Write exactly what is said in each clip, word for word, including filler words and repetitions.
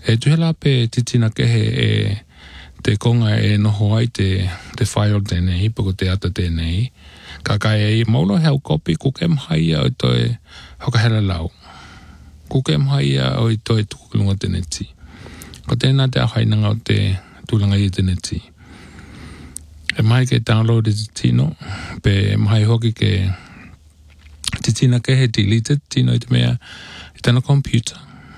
E tuhela pe titina kehe e te konga e noho ai te, te file tēnei, poko te ata tēnei. Ka kai e maulo heo kopi kuke mhaia o toi hokahela lau. Kuke mhaia o toi tukulunga teneti. Ko tēnā te ahainanga o te tūlanga i teneti. E mai ke download e tino, pe mai hoki ke titina kehe deleted tino i te mea i tana computer.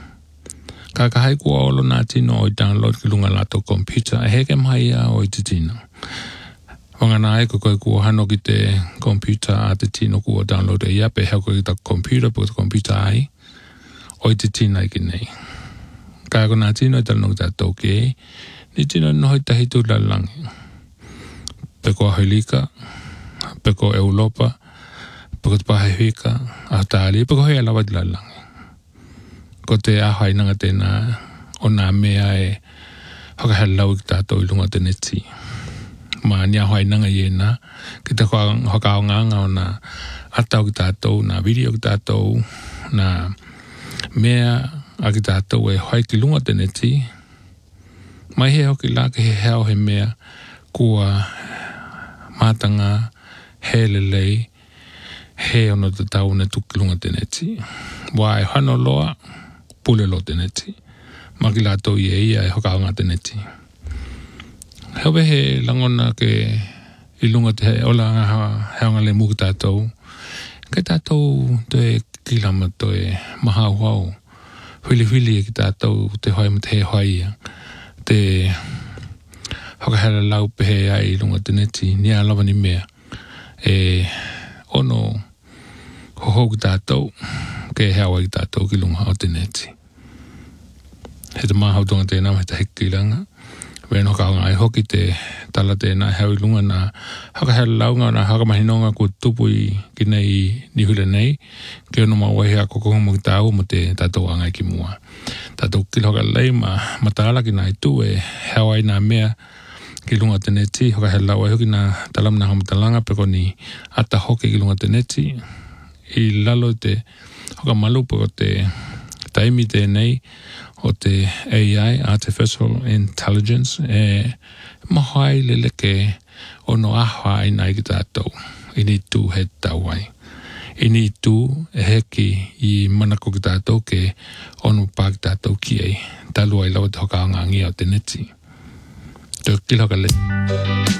Ka kahai kua olo nā tino o i download ki lunga lato computer, e heke mai a o i te tino. Wangana ai ko koe kua hano ki te computer a te tino kua download e ia, pe heo ko ki ta computer, po te computer ai, o i te tina i ki nei. Ka ko nā tino i tala nungi tātou ke, ni tino noho i tahi tū lalangi. Pe ko Ahilika, pe ko Europa, pe ko te Pahehika, a tāli, pe ko hei alawa i lalangi. Ko te ahai nanga tēnā o nā mea e hokahela lau i tātou i lunga teneti. Ma ni ahai nanga i e nā, ki te hokao nganga o nā atau ki tātou, nā video ki tātou, nā mea a ki tātou e hoi ki lunga teneti. Mai he hoki la ke he heo he mea kua matanga, he lelei, he ono te tau ne tuki lunga teneti. Wai hano loa, pule lo teneti. Maki lato i e ia e hokao ngā teneti. Hewe he langona ke i lunga te he ola ngā heonga le muki tātou. Ke tātou te kilama to e maha uau. Hwili hwili e ki tātou te hoi ma te he hoi ia. Te hokahela lau pehe ai i lunga teneti. Ni a lawa ni mea. E ono hoho ki tātou. Ke heawa ki tātou ki lunga o teneti. He te mahau tonga tēnā me te heki langa. Wēn hoka au ngai hoki te tala tēnā heo i lunga nā hokahela lau ngā nā hakamahinonga ko tupu i ki nei ni hule nei. Ke ono mau wahi a kokonga mo ki tāu mo te tātou angai ki mua. Tātou ki hoka lei ma mataala ki nā i tū e heo ai nā mea ki lunga teneti. Hokahela lau ai hoki nā talam nā hamatalanga peko ni ata hoki ki lunga teneti. I lalo te hoka malu peko te taimi tēnei o te A I, Artificial Intelligence, e mahai lele ke ono aha i nai ki tātou. I ni tū he tau ai. I ni tū e heki i manako ki tātou ke ono pā ki tātou ki ei. Talu ai lau te hoka anga ngia o te neti. Tō kiloka le.